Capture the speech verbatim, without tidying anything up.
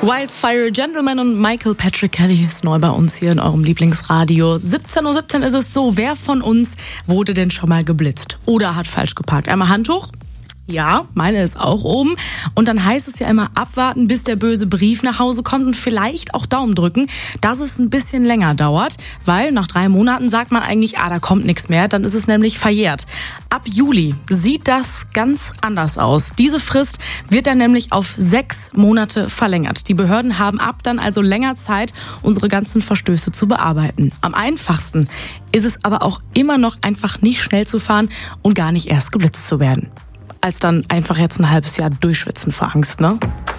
Wildfire Gentleman und Michael Patrick Kelly ist neu bei uns hier in eurem Lieblingsradio. siebzehn Uhr siebzehn ist es so. Wer von uns wurde denn schon mal geblitzt oder hat falsch geparkt? Einmal Hand hoch. Ja, meine ist auch oben. Und dann heißt es ja immer abwarten, bis der böse Brief nach Hause kommt und vielleicht auch Daumen drücken, dass es ein bisschen länger dauert, weil nach drei Monaten sagt man eigentlich, ah, da kommt nichts mehr, dann ist es nämlich verjährt. Ab Juli sieht das ganz anders aus. Diese Frist wird dann nämlich auf sechs Monate verlängert. Die Behörden haben ab dann also länger Zeit, unsere ganzen Verstöße zu bearbeiten. Am einfachsten ist es aber auch immer noch einfach nicht schnell zu fahren und gar nicht erst geblitzt zu werden. Als dann einfach jetzt ein halbes Jahr durchschwitzen vor Angst, ne?